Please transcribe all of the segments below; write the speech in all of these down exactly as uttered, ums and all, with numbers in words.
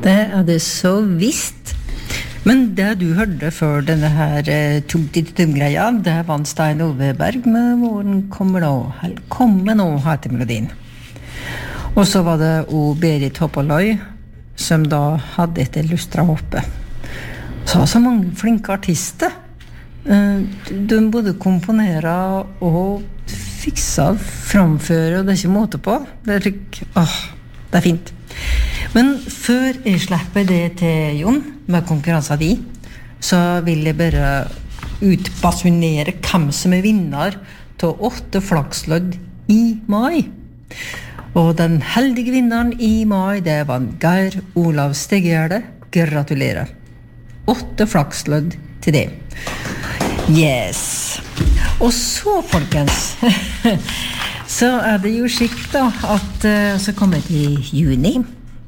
Det er det så visst. Men det du hørte før denne her eh, tum-tit-tum-greia, det var Stein Oveberg med Våren kommer nå, eller kommer nå, heter melodien. Og så var det o Berit Hoppoløy, som da hadde etter lustra hoppe. Så var så mange flinke artister. Eh, de både komponerer og fikser, framfører, og det er ikke måte på. Det er ikke, åh, det er fint. Men før jeg slipper det til Jon, med konkurransen di, så vil jeg bare utbasunere hvem som er vinner til åtte flakslodd i mai. Og den heldige vinneren i mai, det var Geir Olav Steggjerde. Gratulerer. Åtte flakslodd til det. Yes. Og så, folkens, så er det jo skikt da, at uh, så kommer det til juni.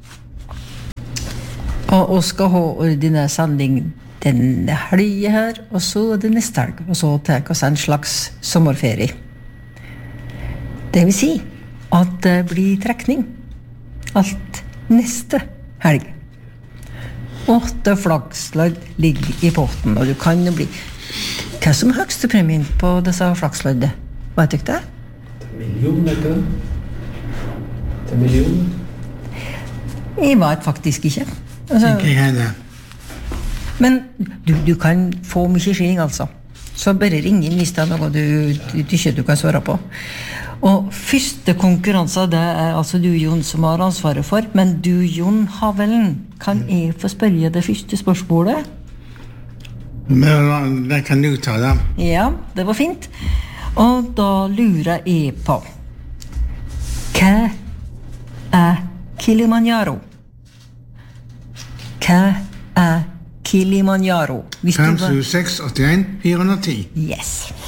Og vi skal ha ordinær sending denne helgen her, og så det neste helg, og så tar vi oss en slags sommerferie. Det vil si at det blir trekning. Alt neste helg. Åtte flakslodd ligger i potten, og du kan jo bli... Hva som er høyeste premien på disse flaksloddet? Hva er det det? Million, vet du? Det er million. Jeg vet faktisk ikke. Altså, Ikke henne. men du, du kan få mye skilling, altså. Så bare ring inn hvis det er noe du, du, du ikke du kan svare på. Og første konkurranse, det er altså du, Jon, som har ansvaret for. Men du, Jon Havelen, kan jeg få spørre det første spørsmålet? Men det kan du ta da. Ja, det var fint. Og da lurer jeg på, hva er Kilimanjaro? Hva er Kilimanjaro? Hvis du fem var- sju seks åtte en fire ti. Yes.